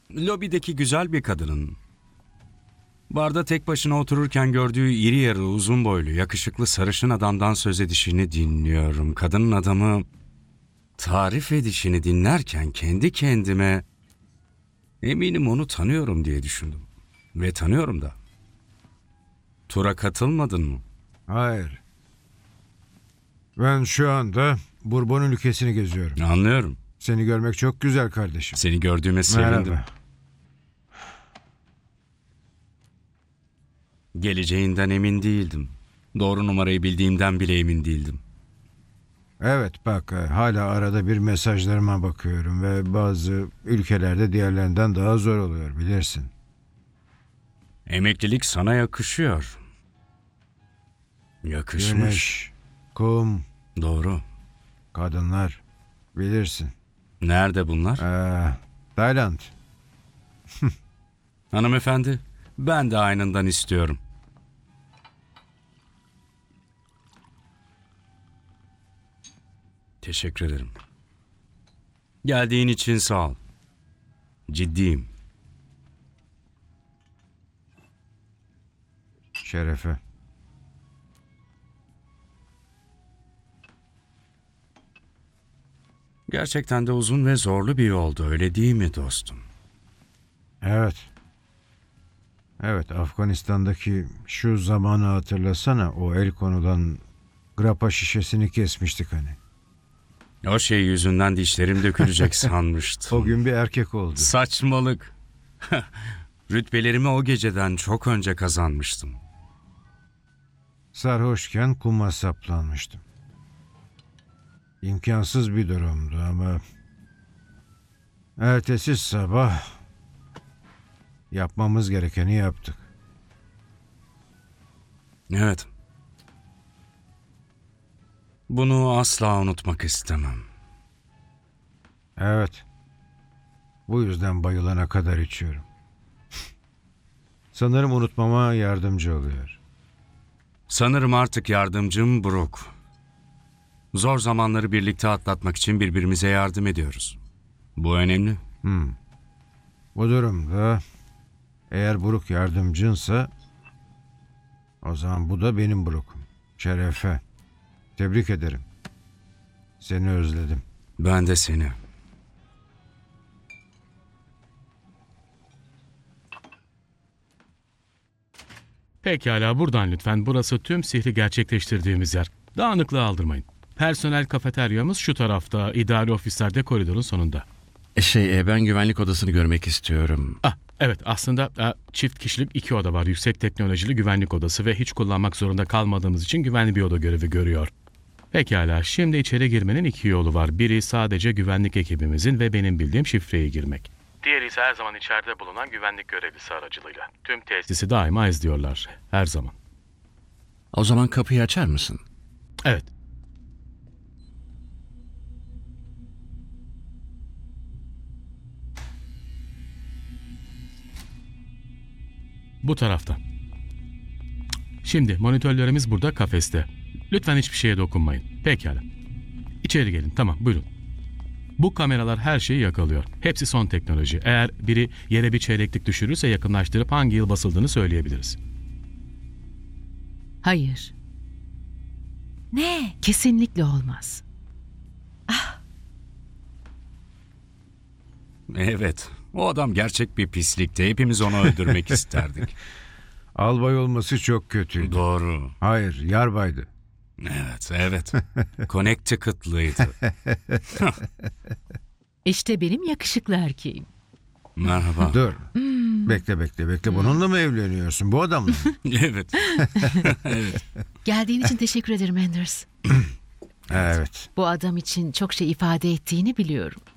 Lobideki güzel bir kadının barda tek başına otururken gördüğü iri yarı, uzun boylu, yakışıklı sarışın adamdan söz edişini dinliyorum. Kadının adamı tarif edişini dinlerken kendi kendime eminim onu tanıyorum diye düşündüm. Ve tanıyorum da. Tura katılmadın mı? Hayır. Ben şu anda Bourbon ülkesini geziyorum. Anlıyorum. Seni görmek çok güzel kardeşim. Seni gördüğüme sevindim. Merhaba. Geleceğinden emin değildim. Doğru numarayı bildiğimden bile emin değildim. Evet bak hala arada bir mesajlarıma bakıyorum ve bazı ülkelerde diğerlerinden daha zor oluyor bilirsin. Emeklilik sana yakışıyor. Yakışmış. Güneş, kum, Doğru. kadınlar bilirsin. Nerede bunlar? Tayland. Hanımefendi, ben de aynından istiyorum. Teşekkür ederim. Geldiğin için sağ ol. Ciddiyim. Şerefe. Gerçekten de uzun ve zorlu bir yoldu, öyle değil mi dostum? Evet. Evet, Afganistan'daki şu zamanı hatırlasana. O el konudan grapa şişesini kesmiştik hani. O şey yüzünden dişlerim dökülecek sanmıştım. O gün bir erkek oldu. Saçmalık. Rütbelerimi o geceden çok önce kazanmıştım. Sarhoşken kuma saplanmıştım. İmkansız bir durumdu ama ertesi sabah yapmamız gerekeni yaptık. Evet. Bunu asla unutmak istemem. Evet. Bu yüzden bayılana kadar içiyorum. Sanırım unutmama yardımcı oluyor. Sanırım artık yardımcım Brooke. Zor zamanları birlikte atlatmak için birbirimize yardım ediyoruz. Bu önemli. Bu durumda eğer Brooke yardımcınsa o zaman bu da benim Brooke'um. Şerefe. Tebrik ederim. Seni özledim. Ben de seni. Pekala buradan lütfen. Burası tüm sihri gerçekleştirdiğimiz yer. Dağınıklığı aldırmayın. Personel kafeteryamız şu tarafta. İdari ofisler de koridorun sonunda. Ben güvenlik odasını görmek istiyorum. Evet aslında çift kişilik 2 oda var. Yüksek teknolojili güvenlik odası ve hiç kullanmak zorunda kalmadığımız için güvenli bir oda görevi görüyor. Pekala şimdi içeri girmenin 2 yolu var. Biri sadece güvenlik ekibimizin ve benim bildiğim şifreye girmek. Diğeri ise her zaman içeride bulunan güvenlik görevlisi aracılığıyla. Tüm tesisi daima izliyorlar. Her zaman. O zaman kapıyı açar mısın? Evet. Bu tarafta. Şimdi monitörlerimiz burada kafeste. Lütfen hiçbir şeye dokunmayın. Pekala. İçeri gelin. Tamam buyurun. Bu kameralar her şeyi yakalıyor. Hepsi son teknoloji. Eğer biri yere bir çeyreklik düşürürse yakınlaştırıp hangi yıl basıldığını söyleyebiliriz. Hayır, Ne? kesinlikle olmaz. Evet. O adam gerçek bir pislikti. Hepimiz onu öldürmek isterdik. Albay olması çok kötüydü. Doğru. Hayır, yarbaydı. Evet. Connecticut'lıydı. İşte benim yakışıklı erkeğim. Merhaba. Dur. Bekle. Bununla mı evleniyorsun? Bu adamla mı? Evet. Geldiğin için teşekkür ederim Anders. Evet. Bu adam için çok şey ifade ettiğini biliyorum.